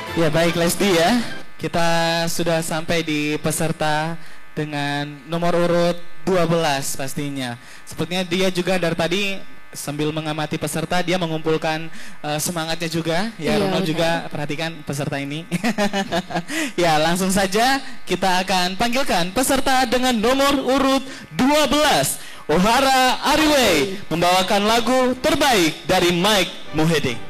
Ya baik Lesti ya, kita sudah sampai di peserta dengan nomor urut 12 pastinya. Sepertinya dia juga dari tadi sambil mengamati peserta, dia mengumpulkan semangatnya juga. Ya, Iya, Ronald juga perhatikan peserta ini. Ya, langsung saja kita akan panggilkan peserta dengan nomor urut 12. Ohara Ariway membawakan lagu terbaik dari Mike Mohede.